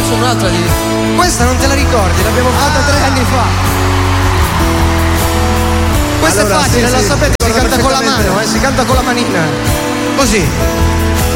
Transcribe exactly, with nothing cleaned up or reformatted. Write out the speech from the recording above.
c'è un'altra di. Questa non te la ricordi, l'abbiamo fatta Ah. tre anni fa. Questa Allora, è facile, sì, la sì, sapete, si ricordo canta con la perfettamente. mano, eh, si canta con la manina. Così.